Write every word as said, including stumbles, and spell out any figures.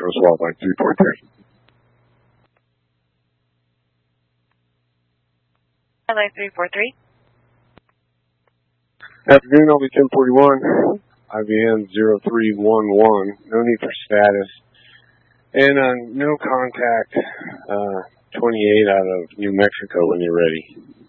Charles Wildlife three four three. Wildlife three four three. Afternoon, I'll be ten forty-one. I B N zero three one one. No need for status. And uh, no contact, uh, twenty-eight out of New Mexico when you're ready.